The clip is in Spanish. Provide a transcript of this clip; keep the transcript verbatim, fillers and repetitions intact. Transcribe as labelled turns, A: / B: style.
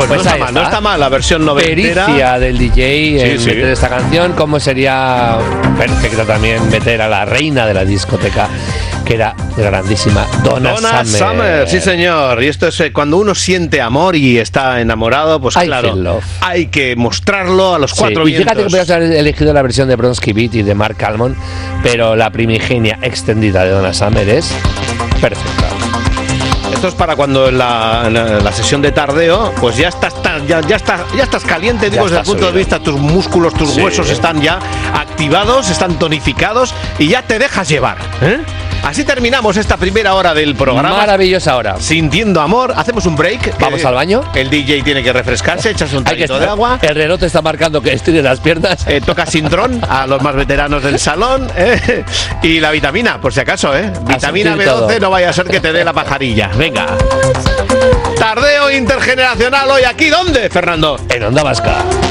A: Pues, pues no, está mal, no está mal la versión noventera.
B: Pericia del D J en
A: sí, sí.
B: meter esta canción, como sería perfecto también meter a la reina de la discoteca, que era grandísima, Donna,
A: Donna
B: Summer.
A: Summer. Sí, señor. Y esto es eh, cuando uno siente amor y está enamorado, pues
B: I
A: claro,
B: feel love.
A: hay que mostrarlo a los cuatro
B: Sí, y
A: vientos.
B: fíjate que podrías haber elegido la versión de Bronski Beat y de Mark Almond, pero la primigenia extendida de Donna Summer es perfecta.
A: Esto es para cuando en la, en la, en la sesión de tardeo, pues ya estás ya, ya estás ya estás caliente, digo, desde el punto de vista, tus músculos, tus
B: sí.
A: huesos están ya activados, están tonificados y ya te dejas llevar, ¿eh? Así terminamos esta primera hora del programa.
B: Maravillosa hora.
A: Sintiendo amor. Hacemos un break.
B: Vamos al baño.
A: El D J tiene que refrescarse, echarse un traguito de agua.
B: El reloj te está marcando que estires las piernas.
A: Eh, toca Sintrón a los más veteranos del salón. Eh, y la vitamina, por si acaso, ¿eh? Vitamina B doce, todo. No vaya a ser que te dé la pajarilla. Venga. Tardeo intergeneracional hoy aquí, ¿dónde, Fernando?
B: En Onda Vasca.